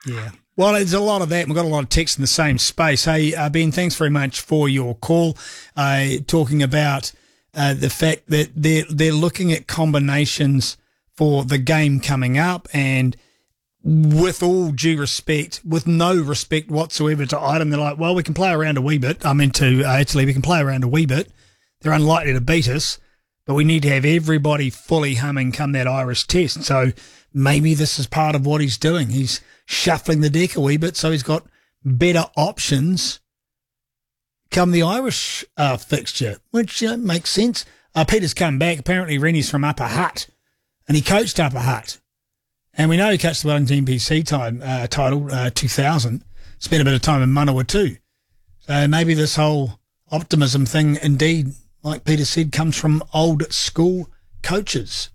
Yeah. Well, there's a lot of that. We've got a lot of text in the same space. Hey, Ben, thanks very much for your call. Talking about the fact that they're looking at combinations for the game coming up, and with all due respect, with no respect whatsoever to Item, they're like, well, we can play around a wee bit. We can play around a wee bit. They're unlikely to beat us, but we need to have everybody fully humming come that Irish test. So maybe this is part of what he's doing. He's shuffling the deck a wee bit so he's got better options come the Irish fixture, which makes sense. Peter's come back. Apparently Rennie's from Upper Hutt, and he coached Upper Hutt. And we know he coached the Wellington NPC title 2000. Spent a bit of time in Manawa too. So maybe this whole optimism thing, indeed, like Peter said, comes from old school coaches.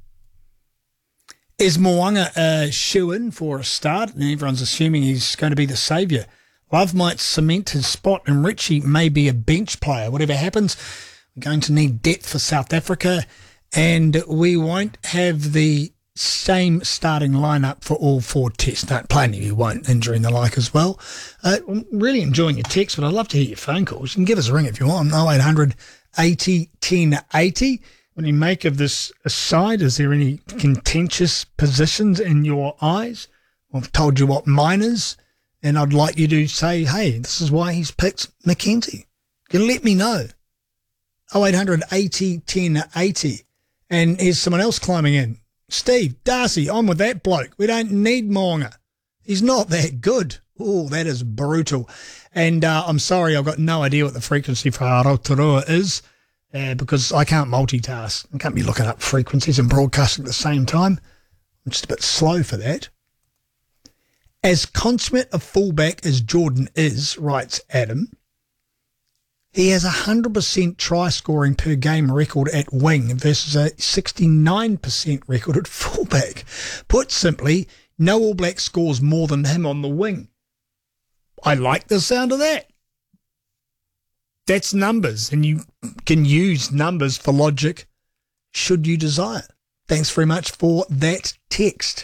Is Mo'unga a shoo-in for a start? And everyone's assuming he's going to be the saviour. Love might cement his spot, and Richie may be a bench player. Whatever happens, we're going to need depth for South Africa, and we won't have the same starting lineup for all four tests. No, plenty you won't, injury and the like as well. I'm really enjoying your text, but I'd love to hear your phone calls. You can give us a ring if you want, 0800 80 10 80. What do you make of this aside? Is there any contentious positions in your eyes? I've told you what mine is, and I'd like you to say, hey, this is why he's picked Mackenzie. You let me know. 0800 80 10 80. And here's someone else climbing in. Steve, Darcy, I'm with that bloke. We don't need Mo'unga. He's not that good. Oh, that is brutal. And I'm sorry, I've got no idea what the frequency for Aotearoa is because I can't multitask. I can't be looking up frequencies and broadcasting at the same time. I'm just a bit slow for that. As consummate a fullback as Jordan is, writes Adam, he has a 100% try-scoring per game record at wing versus a 69% record at fullback. Put simply, no All Black scores more than him on the wing. I like the sound of that. That's numbers, and you can use numbers for logic should you desire. Thanks very much for that text.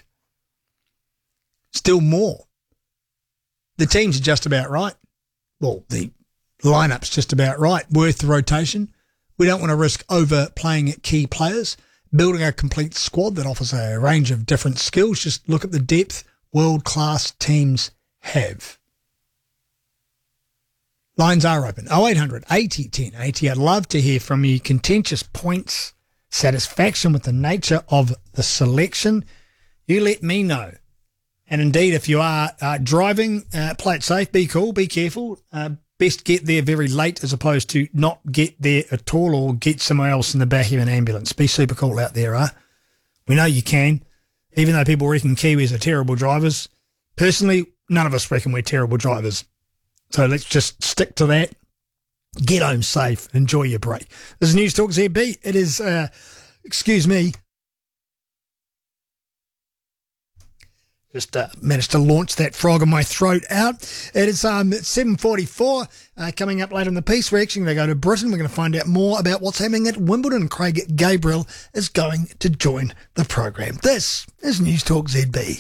Still more. The teams are just about right. Well, the lineup's just about right. Worth the rotation. We don't want to risk overplaying at key players. Building a complete squad that offers a range of different skills. Just look at the depth world-class teams have. Lines are open. 0800 80 10 80. I'd love to hear from you. Contentious points, satisfaction with the nature of the selection. You let me know. And indeed, if you are driving, play it safe, be cool, be careful. Best get there very late as opposed to not get there at all or get somewhere else in the back of an ambulance. Be super cool out there, huh? We know you can, even though people reckon Kiwis are terrible drivers. Personally, none of us reckon we're terrible drivers. So let's just stick to that. Get home safe. Enjoy your break. This is News Talk ZB. It is, excuse me, just managed to launch that frog in my throat out. It is 7:44. Coming up later in the piece, we're actually going to go to Britain. We're going to find out more about what's happening at Wimbledon. Craig Gabriel is going to join the program. This is News Talk ZB.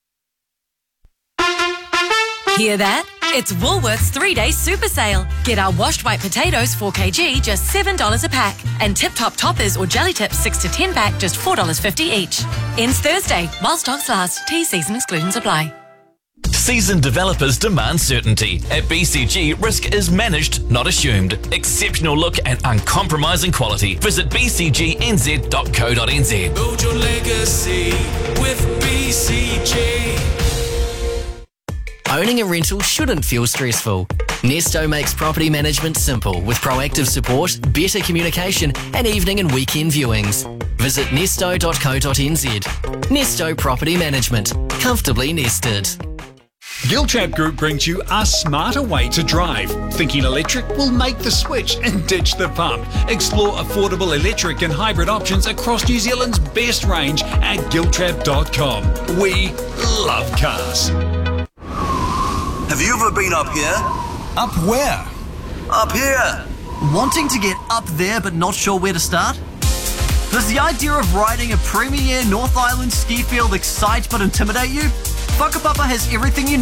Hear that? It's Woolworths 3-day super sale. Get our washed white potatoes 4kg, just $7 a pack. And Tip Top Toppers or Jelly Tips 6 to 10 pack, just $4.50 each. Ends Thursday, while stocks last. T-season exclusions apply. Seasoned developers demand certainty. At BCG, risk is managed, not assumed. Exceptional look and uncompromising quality. Visit bcgnz.co.nz. Build your legacy with BCG. Owning a rental shouldn't feel stressful. Nesto makes property management simple with proactive support, better communication and evening and weekend viewings. Visit nesto.co.nz. Nesto Property Management. Comfortably nested. Giltrap Group brings you a smarter way to drive. Thinking electric? Will make the switch and ditch the pump. Explore affordable electric and hybrid options across New Zealand's best range at giltrap.com. We love cars. Have you ever been up here? Up where? Up here! Wanting to get up there but not sure where to start? Does the idea of riding a premier North Island ski field excite but intimidate you? Whakapapa has everything you